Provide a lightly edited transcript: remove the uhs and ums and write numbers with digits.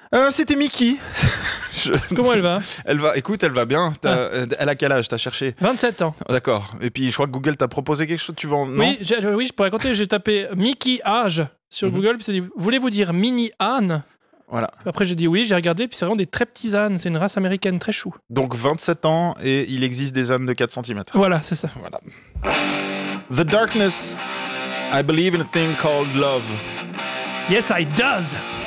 C'était Mickey. Comment elle va ? Écoute, elle va bien. Elle a quel âge ? T'as cherché ? 27 ans. D'accord. Et puis, je crois que Google t'a proposé quelque chose. Tu vas non ? Oui, je pourrais raconter. J'ai tapé Mickey âge sur Google. Puis ça dit, voulez-vous dire mini âne ? Voilà. Après, j'ai dit oui, j'ai regardé. Puis c'est vraiment des très petits ânes. C'est une race américaine très chou. Donc, 27 ans et il existe des ânes de 4 cm. Voilà, c'est ça. Voilà. The darkness, I believe in a thing called love. Yes, I does.